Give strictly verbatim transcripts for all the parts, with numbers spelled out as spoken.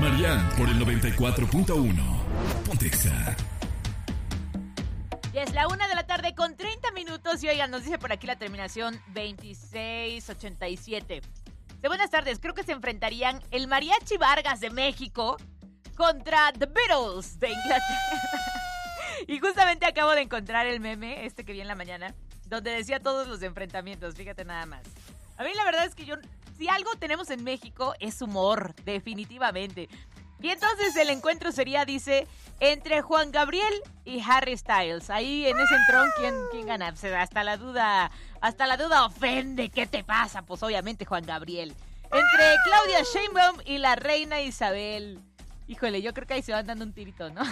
Marian por el noventa y cuatro punto uno. Ponte Exa. Ya es la una de la tarde con treinta minutos y oigan, nos dice por aquí la terminación veintiséis ochenta y siete. Sí, buenas tardes, creo que se enfrentarían el Mariachi Vargas de México contra The Beatles de Inglaterra. Y justamente acabo de encontrar el meme, este que vi en la mañana, donde decía todos los enfrentamientos, fíjate nada más. A mí la verdad es que yo, si algo tenemos en México, es humor, definitivamente. Y entonces el encuentro sería, dice, entre Juan Gabriel y Harry Styles. Ahí en ese entrón, ¿quién, quién gana? Pues hasta la duda, hasta la duda ofende. ¿Qué te pasa? Pues obviamente Juan Gabriel. Entre Claudia Sheinbaum y la reina Isabel. Híjole, yo creo que ahí se van dando un tirito, ¿no?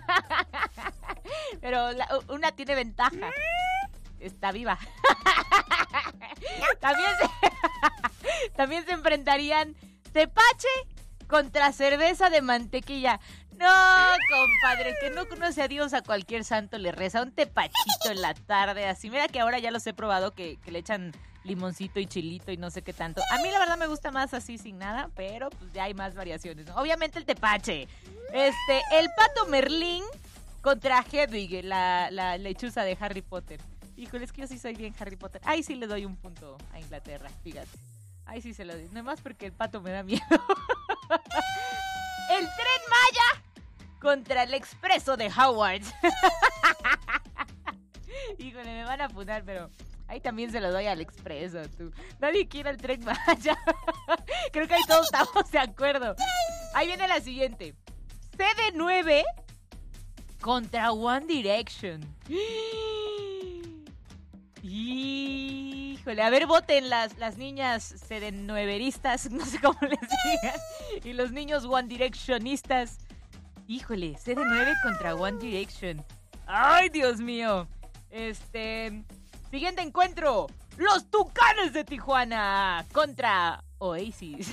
Pero la, una tiene ventaja. Está viva. También se, también se enfrentarían Tepache contra cerveza de mantequilla. No, compadre, que no conoce a Dios, a cualquier santo le reza. Un tepachito en la tarde, así. Mira que ahora ya los he probado que, que le echan limoncito y chilito y no sé qué tanto. A mí la verdad me gusta más así sin nada, pero pues ya hay más variaciones, ¿no? Obviamente el tepache. Este, el pato Merlín contra Hedwig, la, la lechuza de Harry Potter. Híjole, es que yo sí soy bien Harry Potter. Ahí sí le doy un punto a Inglaterra, fíjate. Ahí sí se lo doy. Nada más porque el pato me da miedo. El Tren Maya contra el Expreso de Howard. Híjole, me van a funar, pero ahí también se lo doy al Expreso, tú. Nadie quiere el Tren Maya. Creo que ahí todos estamos de acuerdo. Ahí viene la siguiente. C D nueve contra One Direction. Híjole, a ver, voten las, las niñas sedenueveristas, no sé cómo les digan, y los niños One Directionistas. Híjole, C D nueve contra One Direction. ¡Ay, Dios mío! Este, siguiente encuentro, los Tucanes de Tijuana contra Oasis.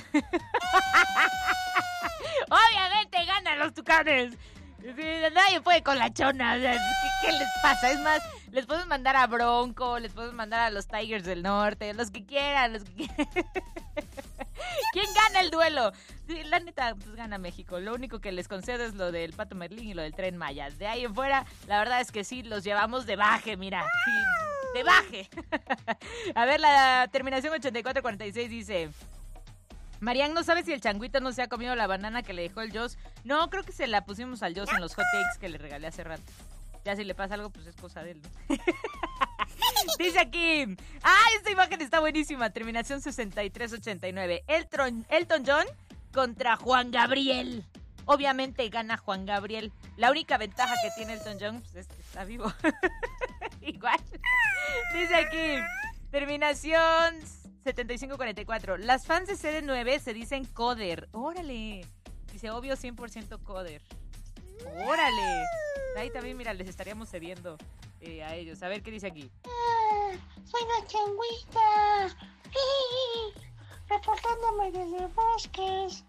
Obviamente ganan los Tucanes. Sí, nadie puede con la chona. O sea, ¿qué, ¿Qué les pasa? Es más, les podemos mandar a Bronco, les podemos mandar a los Tigers del Norte, los que quieran, los que quieran. ¿Quién gana el duelo? Sí, la neta, pues gana México. Lo único que les concedo es lo del Pato Merlín y lo del Tren Maya. De ahí en fuera, la verdad es que sí, los llevamos de baje, mira. Sí, de baje. A ver, la terminación ochenta y cuatro cuarenta y seis dice... Marian, ¿no sabes si el changuito no se ha comido la banana que le dejó el Joss? No, creo que se la pusimos al Joss en los hot cakes que le regalé hace rato. Ya si le pasa algo, pues es cosa de él, ¿no? Dice aquí, ¡ah, esta imagen está buenísima! Terminación sesenta y tres ochenta y nueve. Elton, Elton John contra Juan Gabriel. Obviamente gana Juan Gabriel. La única ventaja que tiene Elton John pues, es que está vivo. Igual. Dice aquí, terminación setenta y cinco cuarenta y cuatro. Las fans de C D nueve se dicen coder. ¡Órale! Dice, obvio, cien por ciento coder. ¡Órale! Ahí también, mira, les estaríamos cediendo eh, a ellos. A ver, ¿qué dice aquí? Ah, soy la changuita. Reportándome desde Bosques.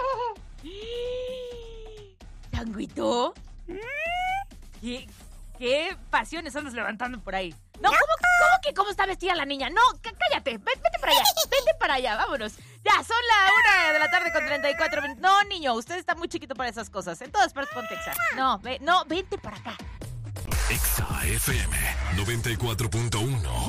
¿Changuito? ¿Qué, ¿Qué pasiones andas levantando por ahí? No, ¿cómo, cómo que cómo está vestida la niña? No, c- cállate, vete, vete para allá, vete para allá, vámonos. Ya, son la una de la tarde con treinta y cuatro minutos. No, niño, usted está muy chiquito para esas cosas. En todas partes ponte Exa. No, ve, no, vente para acá. Exa F M noventa y cuatro punto uno.